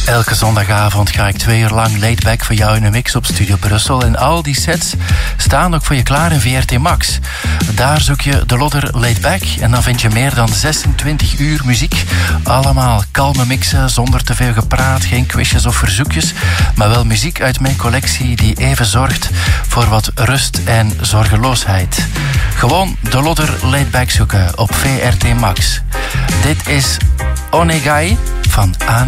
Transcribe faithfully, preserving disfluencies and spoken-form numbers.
Elke zondagavond ga ik twee uur lang laidback voor jou in een mix op Studio Brussel. En al die sets staan ook voor je klaar in V R T Max. Daar zoek je de Lodder Laidback en dan vind je meer dan zesentwintig uur muziek. Allemaal kalme mixen, zonder te veel gepraat, geen quizjes of verzoekjes. Maar wel muziek uit mijn collectie die even zorgt voor wat rust en zorgeloosheid. Gewoon de Lodder Laidback zoeken op V R T Max. Dit is Onegai van Aan